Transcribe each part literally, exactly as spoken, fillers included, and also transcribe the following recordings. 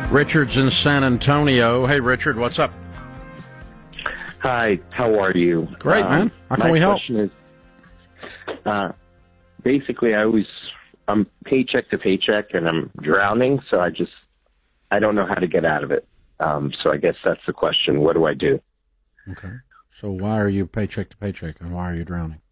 Richard's in San Antonio. Hey, Richard, what's up? Hi, how are you? Great, um, man. How can we help? My question is, uh, basically, I always, I'm paycheck to paycheck, and I'm drowning, so I just, I don't know how to get out of it. Um, so I guess that's the question. What do I do? Okay. So why are you paycheck to paycheck, and why are you drowning?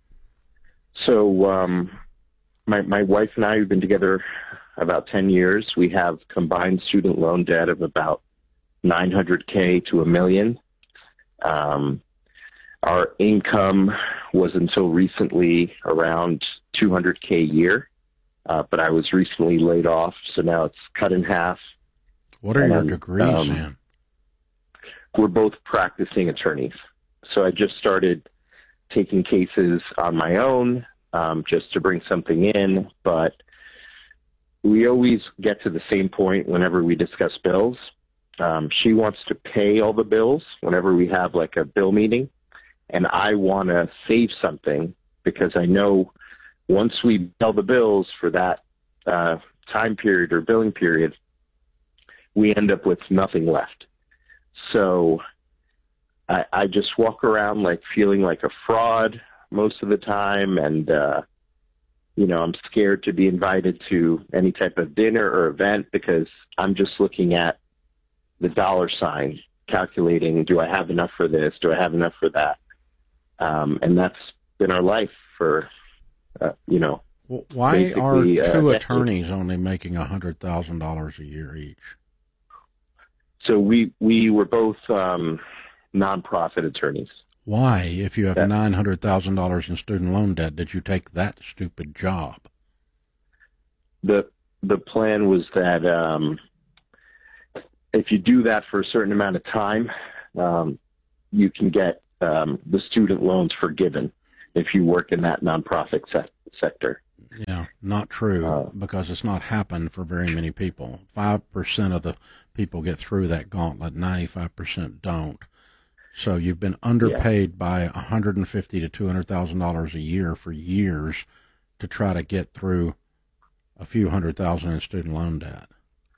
So um, my my wife and I have been together about ten years. We have combined student loan debt of about nine hundred K to a million. Um, our income was until recently around two hundred K a year, uh, but I was recently laid off, so now it's cut in half. What are and, your degrees um, in? We're both practicing attorneys. So I just started taking cases on my own, um, just to bring something in, but we always get to the same point whenever we discuss bills. Um, she wants to pay all the bills whenever we have like a bill meeting, and I want to save something because I know once we bill the bills for that uh, time period or billing period, we end up with nothing left. So I, I just walk around like feeling like a fraud most of the time, and uh, you know, I'm scared to be invited to any type of dinner or event because I'm just looking at the dollar sign, calculating, do I have enough for this? Do I have enough for that? Um, and that's been our life for, uh, you know. Well, why are two uh, attorneys only making one hundred thousand dollars a year each? So we, we were both um, nonprofit attorneys. Why, if you have that, nine hundred thousand dollars in student loan debt, did you take that stupid job? The, the plan was that um, if you do that for a certain amount of time, um, you can get um, the student loans forgiven if you work in that nonprofit se- sector. Yeah, not true, uh, because it's not happened for very many people. five percent of the people get through that gauntlet, ninety-five percent don't. So you've been underpaid yeah. by one hundred fifty thousand to two hundred thousand dollars a year for years to try to get through a few hundred thousand in student loan debt.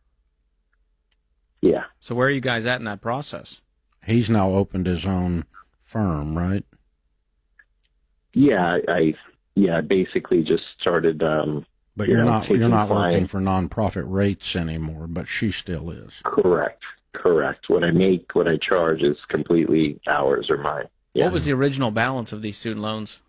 Yeah. So where are you guys at in that process? He's now opened his own firm, right? Yeah, I yeah, basically just started. Um, but you're you know, not you're not client. working for nonprofit rates anymore, but she still is. Correct, correct. What I make, what I charge, is completely ours or mine. Yeah. What was the original balance of these student loans?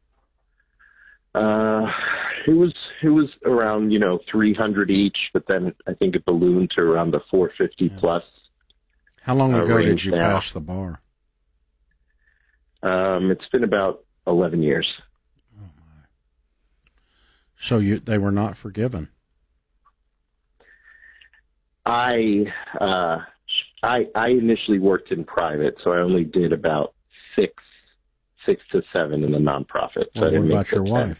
Uh, it was it was around you know three hundred each, but then I think it ballooned to around the four fifty yeah. plus. How long uh, ago did you now. pass the bar? Um, it's been about eleven years. Oh my! So you they were not forgiven. I uh, I I initially worked in private, so I only did about six six to seven in the nonprofit. So Well, I didn't what make about your the wife? ten.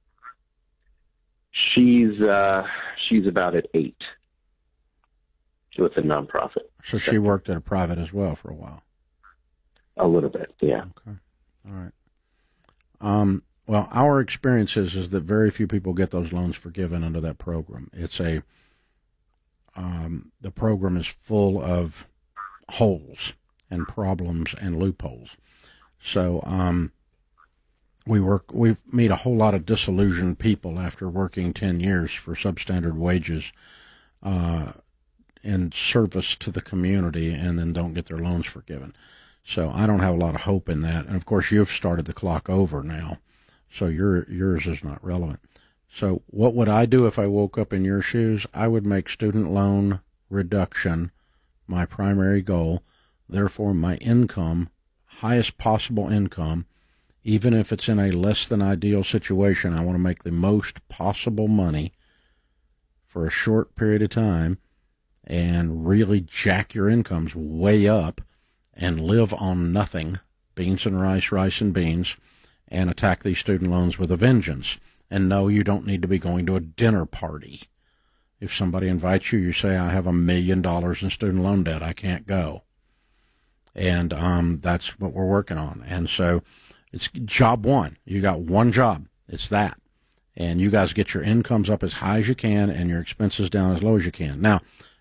She's uh, she's about at eight with the nonprofit. So she worked at a private as well for a while. A little bit, yeah. Okay, all right. Um, well, our experience is, is that very few people get those loans forgiven under that program. It's a um, the program is full of holes and problems and loopholes. So um, we work we meet a whole lot of disillusioned people after working ten years for substandard wages uh, in service to the community, and then don't get their loans forgiven. So I don't have a lot of hope in that. And of course, you've started the clock over now, so your yours is not relevant. So what would I do if I woke up in your shoes? I would make student loan reduction my primary goal. Therefore, my income, highest possible income, even if it's in a less than ideal situation, I want to make the most possible money for a short period of time and really jack your incomes way up and live on nothing, beans and rice, rice and beans, and attack these student loans with a vengeance. And no, you don't need to be going to a dinner party. If somebody invites you, you say, I have a million dollars in student loan debt, I can't go. And um, that's what we're working on. And so it's job one. You got one job. It's that. And you guys get your incomes up as high as you can and your expenses down as low as you can. Now,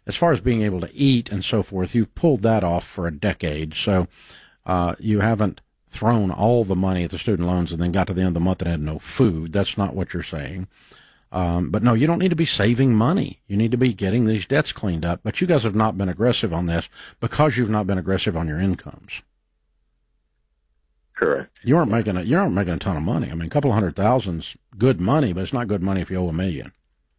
as far as being able to eat and so forth, you've pulled that off for a decade. So uh, you haven't thrown all the money at the student loans and then got to the end of the month and had no food. That's not what you're saying. Um, but no, you don't need to be saving money. You need to be getting these debts cleaned up. But you guys have not been aggressive on this because you've not been aggressive on your incomes. Correct. You aren't making a, you aren't making a ton of money. I mean, a couple of hundred thousand's good money, but it's not good money if you owe a million.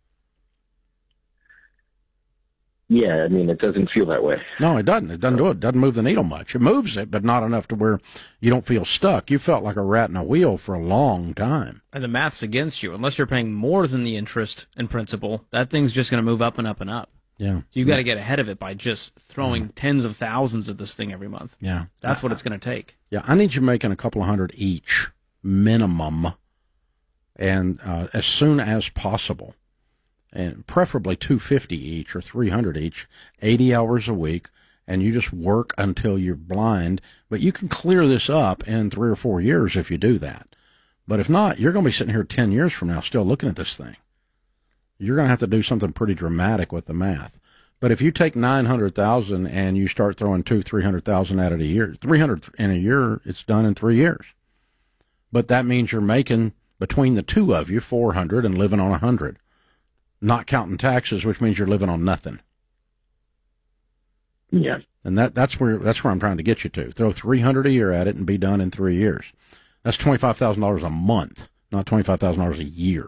Yeah, I mean, it doesn't feel that way. No, it doesn't. It doesn't do it. It doesn't move the needle much. It moves it, but not enough to where you don't feel stuck. You felt like a rat in a wheel for a long time. And the math's against you. Unless you're paying more than the interest and principal, that thing's just going to move up and up and up. Yeah. So you got to get ahead of it by just throwing mm. tens of thousands at this thing every month. Yeah. That's what it's going to take. Yeah, I need you making a couple of hundred each, minimum, and uh, as soon as possible. And preferably two hundred fifty each or three hundred each, eighty hours a week, and you just work until you're blind. But you can clear this up in three or four years if you do that. But if not, you're going to be sitting here ten years from now still looking at this thing. You're going to have to do something pretty dramatic with the math. But if you take nine hundred thousand and you start throwing two, three hundred thousand at it a year, three hundred in a year, it's done in three years. But that means you're making between the two of you four hundred and living on a hundred. Not counting taxes, which means you're living on nothing. Yeah. And that, that's where that's where I'm trying to get you to. Throw three hundred a year at it and be done in three years. That's twenty-five thousand dollars a month, not twenty-five thousand dollars a year,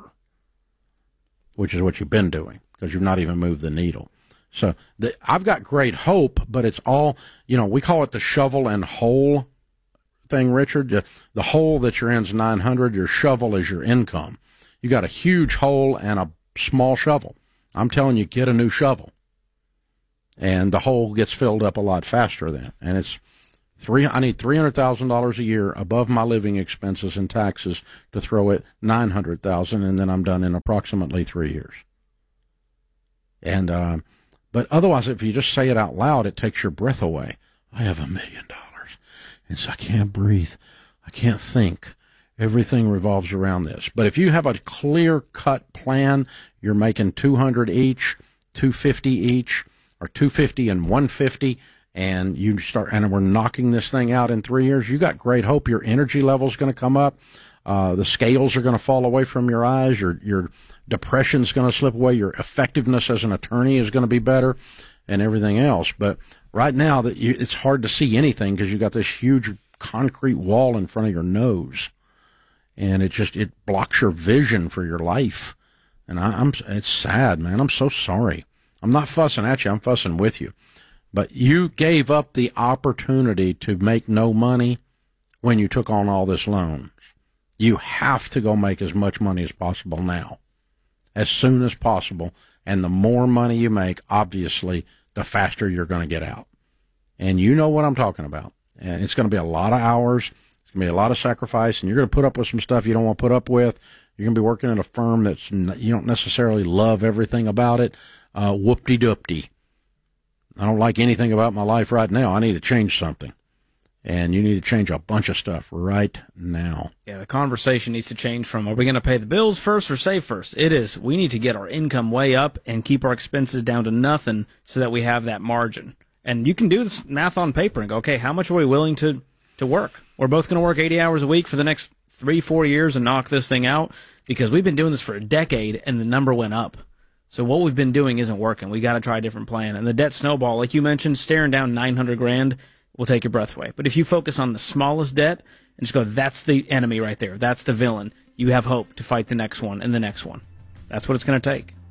which is what you've been doing because you've not even moved the needle. So the, I've got great hope, but it's all, you know, we call it the shovel and hole thing, Richard. The, the hole that you're in is nine hundred. Your shovel is your income. You got a huge hole and a small shovel. I'm telling you, get a new shovel. And the hole gets filled up a lot faster then. And it's three, I need three hundred thousand dollars a year above my living expenses and taxes to throw it nine hundred thousand dollars, and then I'm done in approximately three years. And, uh, but otherwise, if you just say it out loud, it takes your breath away. I have a million dollars. And so I can't breathe. I can't think. Everything revolves around this. But if you have a clear-cut plan, you're making two hundred each, two hundred fifty each, or two hundred fifty and one hundred fifty, and you start, and we're knocking this thing out in three years, you got great hope. Your energy level is going to come up. Uh, the scales are going to fall away from your eyes. Your your depression's going to slip away. Your effectiveness as an attorney is going to be better, and everything else. But right now, that you, it's hard to see anything because you got this huge concrete wall in front of your nose. And it just, it blocks your vision for your life. And I, I'm, it's sad, man. I'm so sorry. I'm not fussing at you. I'm fussing with you. But you gave up the opportunity to make no money when you took on all this loans. You have to go make as much money as possible now, as soon as possible. And the more money you make, obviously, the faster you're going to get out. And you know what I'm talking about. And it's going to be a lot of hours. It's going to be a lot of sacrifice, and you're going to put up with some stuff you don't want to put up with. You're going to be working at a firm that's you don't necessarily love everything about it. Uh, whoop-de-doop-de. I don't like anything about my life right now. I need to change something. And you need to change a bunch of stuff right now. Yeah, the conversation needs to change from, are we going to pay the bills first or save first? It is, we need to get our income way up and keep our expenses down to nothing so that we have that margin. And you can do this math on paper and go, okay, how much are we willing to, to work? We're both going to work eighty hours a week for the next three, four years and knock this thing out because we've been doing this for a decade and the number went up. So what we've been doing isn't working. We got to try a different plan. And the debt snowball, like you mentioned, staring down nine hundred grand will take your breath away. But if you focus on the smallest debt and just go, that's the enemy right there. That's the villain. You have hope to fight the next one and the next one. That's what it's going to take.